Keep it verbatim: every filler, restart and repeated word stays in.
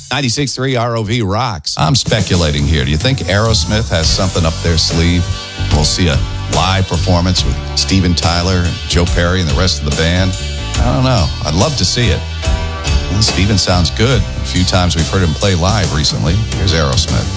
ninety-six point three R O V rocks. I'm speculating here. Do you think Aerosmith has something up their sleeve? We'll see a live performance with Steven Tyler, and Joe Perry, and the rest of the band. I don't know. I'd love to see it. Well, Steven sounds good. A few times we've heard him play live recently. Here's Aerosmith.